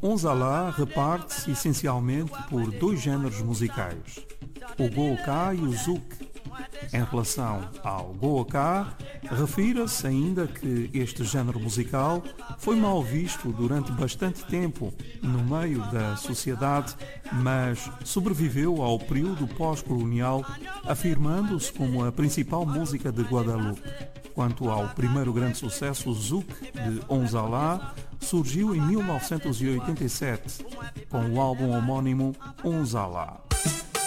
Onzalá reparte-se essencialmente por dois géneros musicais, o Gooká e o Zouk. Em relação ao Gooká, refira-se ainda que este género musical foi mal visto durante bastante tempo no meio da sociedade, mas sobreviveu ao período pós-colonial, afirmando-se como a principal música de Guadalupe. Quanto ao primeiro grande sucesso, o Zouk, de Onzalá, surgiu em 1987, com o álbum homónimo Onzalá.